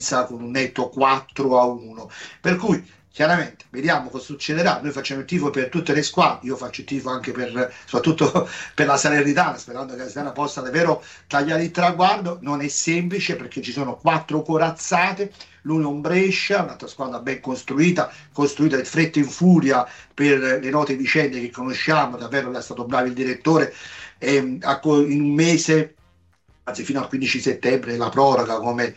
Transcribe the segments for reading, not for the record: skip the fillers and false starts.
Vicenza con un netto 4-1. Per cui chiaramente vediamo cosa succederà. Noi facciamo il tifo per tutte le squadre, io faccio il tifo anche per, soprattutto per la Salernitana, sperando che la Salernitana possa davvero tagliare il traguardo. Non è semplice perché ci sono quattro corazzate, l'Union Brescia, un'altra squadra ben costruita in fretta e in furia per le note vicende che conosciamo, davvero è stato bravo il direttore, in un mese, anzi fino al 15 settembre, la proroga come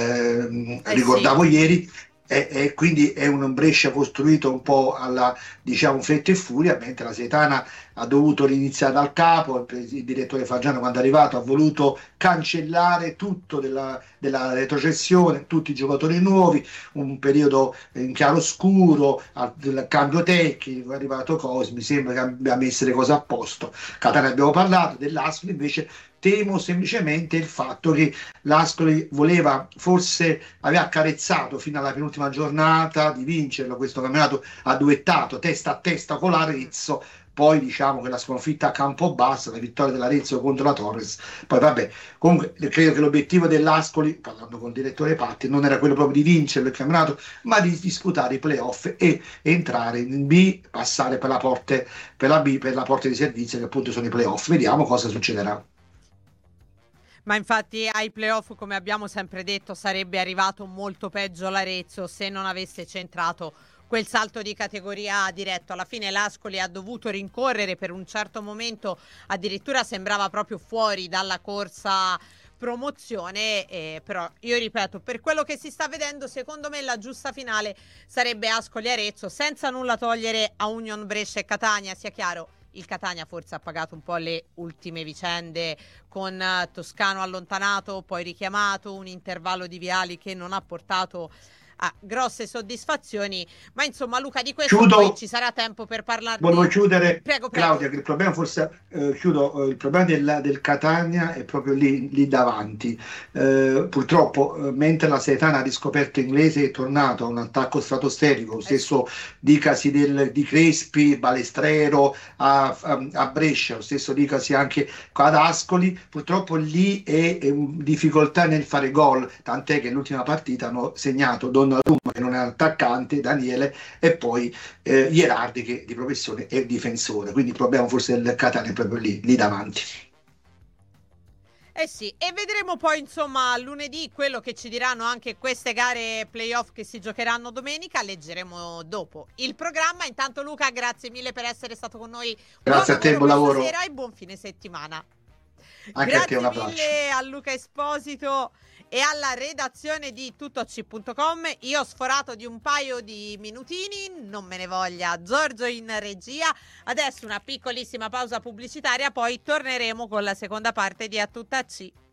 Sì. ricordavo ieri, e quindi è un Brescia costruito un po' alla, diciamo, fretta e furia, mentre la Setana ha dovuto riniziare dal capo. Il direttore Fagiano, quando è arrivato, ha voluto cancellare tutto della retrocessione, tutti i giocatori nuovi, un periodo in chiaroscuro, del cambio tecnico. È arrivato Cosmi, mi sembra che abbia messo le cose a posto. Catania abbiamo parlato, dell'Ascoli invece temo semplicemente il fatto che l'Ascoli voleva, forse aveva accarezzato fino alla penultima giornata di vincerlo questo campionato, ha duettato testa a testa con l'Arezzo. Poi diciamo che la sconfitta a Campobasso, la vittoria dell'Arezzo contro la Torres, poi vabbè, comunque credo che l'obiettivo dell'Ascoli, parlando con il direttore Patti, non era quello proprio di vincere il campionato, ma di disputare i playoff e entrare in B, passare per la per la B, per la porta di servizio che appunto sono i playoff. Vediamo cosa succederà. Ma infatti ai playoff, come abbiamo sempre detto, sarebbe arrivato molto peggio l'Arezzo se non avesse centrato quel salto di categoria diretto. Alla fine l'Ascoli ha dovuto rincorrere per un certo momento, addirittura sembrava proprio fuori dalla corsa promozione, però io ripeto, per quello che si sta vedendo, secondo me la giusta finale sarebbe Ascoli-Arezzo, senza nulla togliere a Union Brescia e Catania. Sia chiaro, il Catania forse ha pagato un po' le ultime vicende con Toscano allontanato, poi richiamato, un intervallo di Viali che non ha portato a grosse soddisfazioni, ma insomma Luca, di questo poi Chiudo. ci sarà tempo per Volevo parlarne. chiudere, Prego, Claudia, prego. che il problema forse, chiudo, il problema del Catania è proprio lì davanti. Purtroppo, mentre la Seretana ha riscoperto inglese, è tornato a un attacco stratosferico, lo Sì. stesso dicasi di Crespi, Balestrero a Brescia, lo stesso dicasi anche ad Ascoli. Purtroppo lì è in difficoltà nel fare gol, tant'è che l'ultima partita hanno segnato Donnarumma, che non è attaccante, Daniele, e poi Gherardi, che di professione è difensore. Quindi il problema forse del Catania è proprio lì davanti. Eh sì, e vedremo poi insomma lunedì quello che ci diranno anche queste gare playoff che si giocheranno domenica, leggeremo dopo il programma. Intanto Luca, grazie mille per essere stato con noi, buon Grazie a te, lavoro buon questa lavoro. sera e buon fine settimana. Anche a te, un Grazie abbraccio. mille a Luca Esposito e alla redazione di tuttoc.com. Io ho sforato di un paio di minutini, non me ne voglia Giorgio in regia. Adesso una piccolissima pausa pubblicitaria, poi torneremo con la seconda parte di A Tutta C.